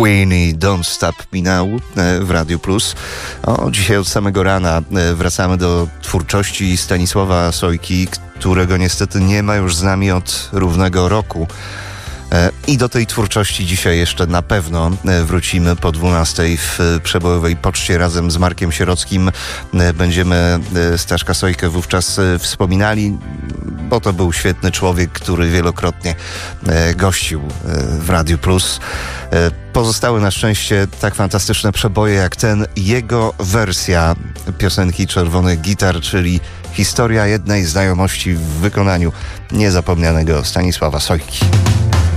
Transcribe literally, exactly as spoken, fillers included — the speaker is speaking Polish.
Queen i Don't Stop Me Now w Radiu Plus. O, dzisiaj od samego rana wracamy do twórczości Stanisława Sojki, którego niestety nie ma już z nami od równego roku. I do tej twórczości dzisiaj jeszcze na pewno wrócimy po dwunastej w Przebojowej Poczcie razem z Markiem Sierockim. Będziemy Staszka Sojkę wówczas wspominali, bo to był świetny człowiek, który wielokrotnie gościł w Radiu Plus. Pozostały na szczęście tak fantastyczne przeboje jak ten, jego wersja piosenki Czerwony Gitar, czyli historia jednej znajomości w wykonaniu niezapomnianego Stanisława Sojki.